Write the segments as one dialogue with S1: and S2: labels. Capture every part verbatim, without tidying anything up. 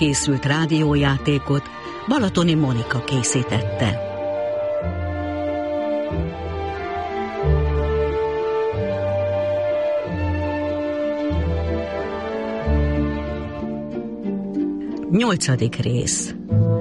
S1: készült rádiójátékot Balatoni Monika készítette. Nyolcadik rész.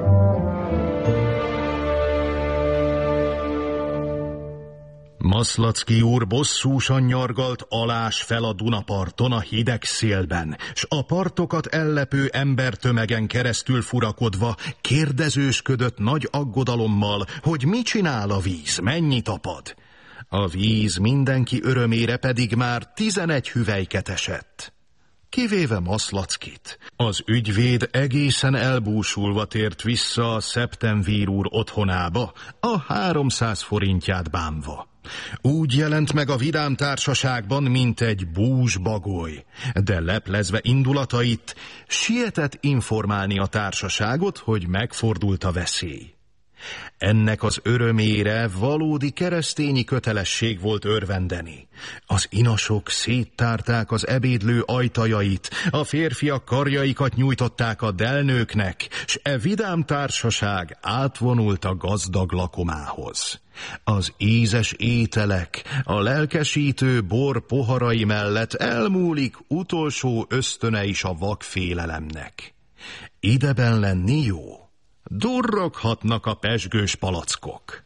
S2: Maszlacki úr bosszúsan nyargalt alás fel a Dunaparton a hideg szélben, s a partokat ellepő embertömegen keresztül furakodva kérdezősködött nagy aggodalommal, hogy mit csinál a víz, mennyit apad. A víz mindenki örömére pedig már tizenegy hüvelyket esett. Kivéve Maszlackit. Az ügyvéd egészen elbúsulva tért vissza a Septemvír úr otthonába, a háromszáz forintját bámva. Úgy jelent meg a vidám társaságban, mint egy bús bagoly, de leplezve indulatait, sietett informálni a társaságot, hogy megfordult a veszély. Ennek az örömére valódi keresztényi kötelesség volt örvendeni. Az inasok széttárták az ebédlő ajtajait, a férfiak karjaikat nyújtották a delnőknek, s e vidám társaság átvonult a gazdag lakomához. Az ízes ételek, a lelkesítő bor poharai mellett elmúlik utolsó ösztöne is a vak félelemnek. Ideben lenni jó. Durroghatnak a pezsgős palackok.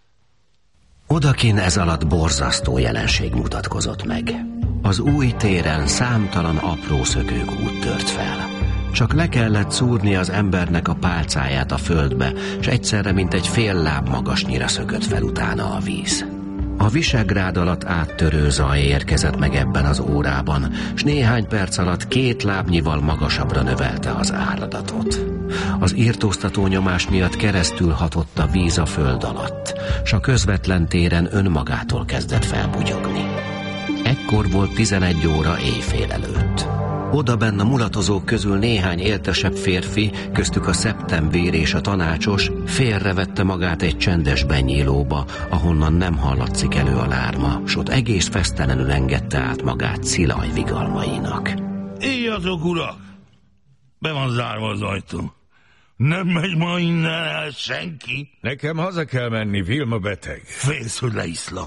S3: Odakin ez alatt borzasztó jelenség mutatkozott meg. Az új téren számtalan apró szökőkút tört fel. Csak le kellett szúrni az embernek a pálcáját a földbe, s egyszerre mint egy fél láb magasnyira szökött fel utána a víz. A Visegrád alatt áttörő zaj érkezett meg ebben az órában, s néhány perc alatt két lábnyival magasabbra növelte az áradatot. Az írtóztató nyomás miatt keresztül hatott a víz a föld alatt, s a közvetlen téren önmagától kezdett felbugyogni. Ekkor volt tizenegy óra éjfél előtt. Odabenn a mulatozók közül néhány éltesebb férfi, köztük a Septemvír és a tanácsos, félrevette magát egy csendes benyílóba, ahonnan nem hallatszik elő a lárma, s ott egész fesztelenül engedte át magát Szilaj vigalmainak.
S4: Íjatok, urak! Be van zárva az ajtó. Nem megy ma innen el senki.
S5: Nekem haza kell menni, Vilma beteg.
S4: Félsz, hogy leiszlak.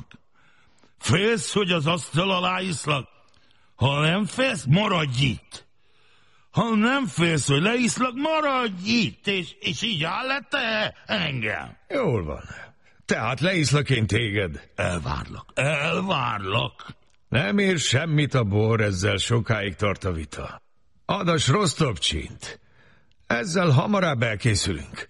S4: Félsz, hogy az asztal alá iszlak. Ha nem félsz, maradj itt. Ha nem félsz, hogy leiszlak, maradj itt, és, és így áll te engem.
S5: Jól van. Tehát leiszlak én téged.
S4: Elvárlak, elvárlak.
S5: Nem ér semmit a bor, ezzel sokáig tart a vita. Add a srostopcsint. Ezzel hamarabb elkészülünk.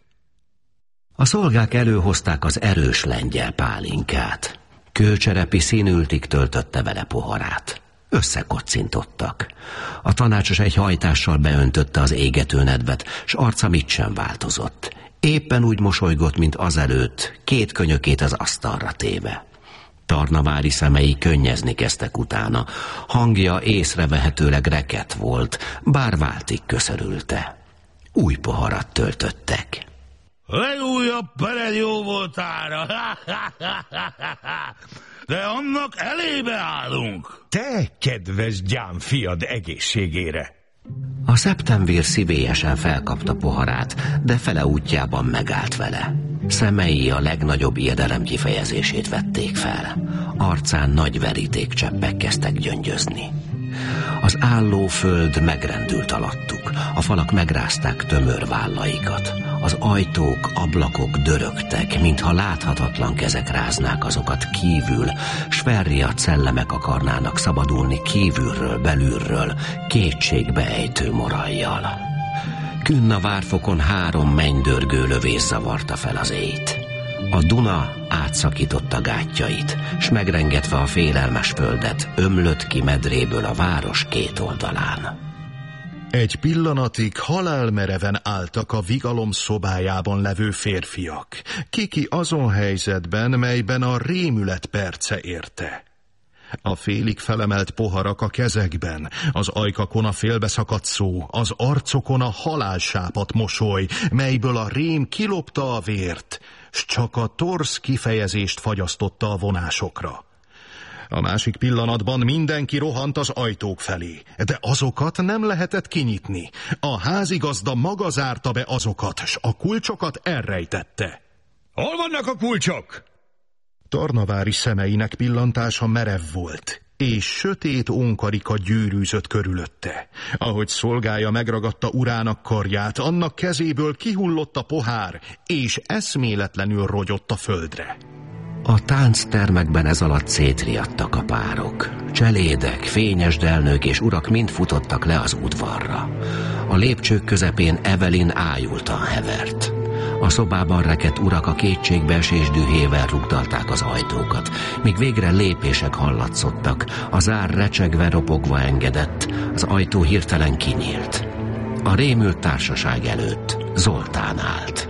S3: A szolgák előhozták az erős lengyel pálinkát. Kőcserepi színültig töltötte vele poharát. Összekocintottak. A tanácsos egy hajtással beöntötte az égető nedvet, s arca mit sem változott. Éppen úgy mosolygott, mint azelőtt, két könyökét az asztalra téve. Tarnavári szemei könnyezni kezdtek utána. Hangja észrevehetőleg reket volt, bár váltig köszörülte. Új poharat töltöttek.
S4: Legújabb pered jó voltára, de annak elébe állunk.
S5: Te, kedves gyámfiad egészségére!
S3: A Septemvír szívélyesen felkapta poharát, de fele útjában megállt vele. Szemei a legnagyobb ijedelem kifejezését vették fel. Arcán nagy verítékcseppek kezdtek gyöngyözni. Az álló föld megrendült alattuk, a falak megrázták tömör vállaikat. Az ajtók, ablakok dörögtek, mintha láthatatlan kezek ráznák azokat kívül, s felriadt szellemek akarnának szabadulni kívülről, belülről, kétségbe ejtő morajjal. Künn a várfokon három mennydörgő lövés zavarta fel az éjt. A Duna átszakította gátjait, s megrengetve a félelmes földet, ömlött ki medréből a város két oldalán.
S2: Egy pillanatig halálmereven álltak a vigalom szobájában levő férfiak, kiki azon helyzetben, melyben a rémület perce érte. A félig felemelt poharak a kezekben, az ajkakon a félbeszakadt szó, az arcokon a halálsápadt mosoly, melyből a rém kilopta a vért, s csak a torz kifejezést fagyasztotta a vonásokra. A másik pillanatban mindenki rohant az ajtók felé, de azokat nem lehetett kinyitni. A házigazda maga zárta be azokat, s a kulcsokat elrejtette.
S5: Hol vannak a kulcsok?
S2: Tornavári szemeinek pillantása merev volt, és sötét ónkarika gyűrűzött körülötte. Ahogy szolgája megragadta urának karját, annak kezéből kihullott a pohár, és eszméletlenül rogyott a földre.
S3: A tánctermekben ez alatt szétriadtak a párok. Cselédek, fényesdelnők és urak mind futottak le az udvarra. A lépcsők közepén Evelyn ájultan hevert. A szobában rekedt urak a kétségbeesés dühével rugdalták az ajtókat, míg végre lépések hallatszottak, a zár recsegve ropogva engedett, az ajtó hirtelen kinyílt. A rémült társaság előtt Zoltán állt.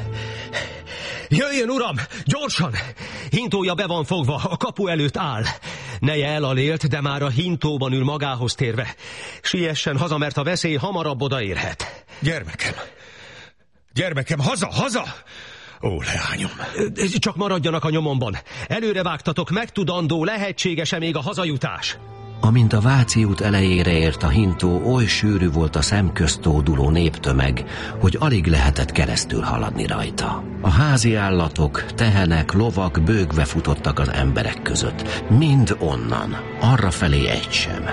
S6: Jöjjön, uram, gyorsan! Hintója be van fogva, a kapu előtt áll. Neje elalélt, de már a hintóban ül magához térve. Siessen haza, mert a veszély hamarabb odaérhet.
S5: Gyermekem! Gyermekem, haza, haza! Ó, leányom!
S6: Csak maradjanak a nyomomban. Előre vágtatok, megtudandó, lehetséges-e még a hazajutás?
S3: Amint a Váci út elejére ért a hintó, oly sűrű volt a szemközt tóduló néptömeg, hogy alig lehetett keresztül haladni rajta. A házi állatok, tehenek, lovak bőgve futottak az emberek között. Mind onnan, arrafelé egy sem.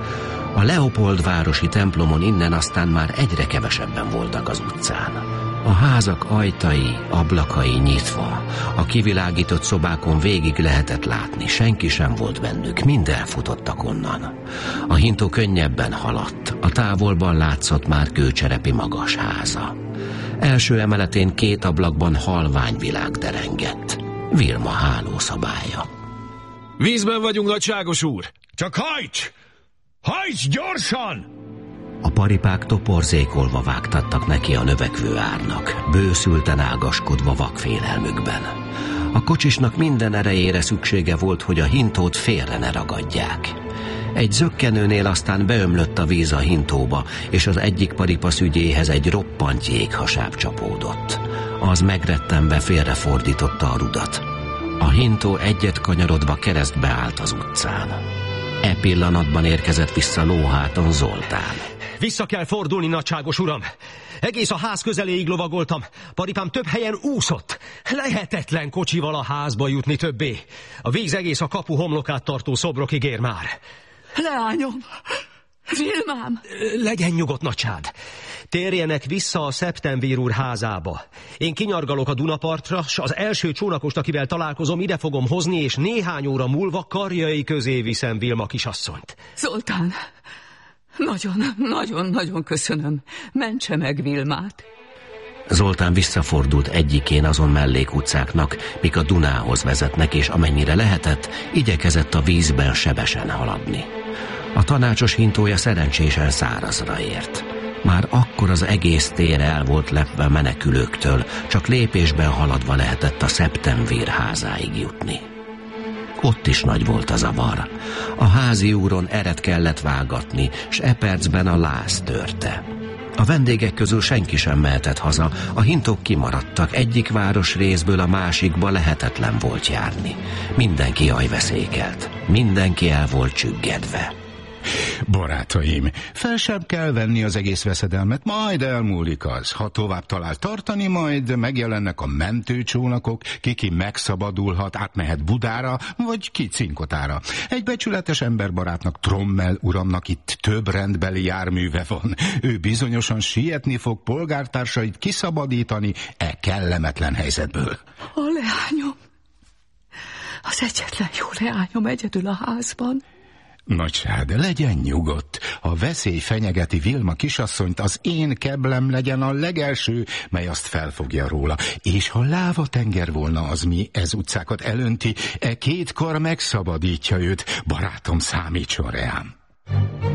S3: A Leopold városi templomon innen aztán már egyre kevesebben voltak az utcán. A házak ajtai, ablakai nyitva, a kivilágított szobákon végig lehetett látni, senki sem volt bennük, mind elfutottak onnan. A hintó könnyebben haladt, a távolban látszott már Kőcserepi magas háza. Első emeletén két ablakban halvány világ derengett. Vilma hálószobája.
S7: Vízben vagyunk, nagyságos úr!
S5: Csak hajts! Hajts gyorsan!
S3: A paripák toporzékolva vágtattak neki a növekvő árnak, bőszülten ágaskodva vakfélelmükben. A kocsisnak minden erejére szüksége volt, hogy a hintót félre ne ragadják. Egy zökkenőnél aztán beömlött a víz a hintóba, és az egyik paripa szügyéhez egy roppant jéghasáb csapódott. Az megrettenve félrefordította a rudat. A hintó egyet kanyarodva keresztbe állt az utcán. E pillanatban érkezett vissza lóháton Zoltán.
S6: Vissza kell fordulni, nagyságos uram. Egész a ház közeléig lovagoltam. Paripám több helyen úszott. Lehetetlen kocsival a házba jutni többé. A víz egész a kapu homlokát tartó szobrokig ér már.
S8: Leányom! Vilmám!
S6: Legyen nyugodt, nagysád. Térjenek vissza a Szeptenvér úr házába. Én kinyargalok a Dunapartra, s az első csónakost, akivel találkozom, ide fogom hozni, és néhány óra múlva karjai közé viszem Vilma kisasszonyt.
S8: Zoltán, nagyon, nagyon, nagyon köszönöm. Mentse meg Vilmát.
S3: Zoltán visszafordult egyikén azon mellékutcáknak, mik a Dunához vezetnek, és amennyire lehetett, igyekezett a vízben sebesen haladni. A tanácsos hintója szerencsésen szárazra ért. Már akkor az egész tér el volt lepve menekülőktől, csak lépésben haladva lehetett a Szeptenvér házáig jutni. Ott is nagy volt a zavar. A házi úron eret kellett vágatni, s e percben a láz törte. A vendégek közül senki sem mehetett haza, a hintók kimaradtak, egyik város részből a másikba lehetetlen volt járni. Mindenki ajveszékelt, mindenki el volt csüggedve.
S9: Barátaim, fel sem kell venni az egész veszedelmet, majd elmúlik az. Ha tovább talál tartani, majd megjelennek a mentőcsónakok, kiki megszabadulhat, átmehet Budára, vagy ki Cinkotára. Egy becsületes emberbarátnak, Trommel uramnak itt több rendbeli járműve van. Ő bizonyosan sietni fog polgártársait kiszabadítani e kellemetlen helyzetből.
S8: A leányom, az egyetlen jó leányom egyedül a házban.
S9: Nagysád, legyen nyugodt. Ha veszély fenyegeti Vilma kisasszonyt, az én keblem legyen a legelső, mely azt felfogja róla. És ha láva tenger volna az, mi ez utcákat elönti, e két kar megszabadítja őt. Barátom, számítson rám.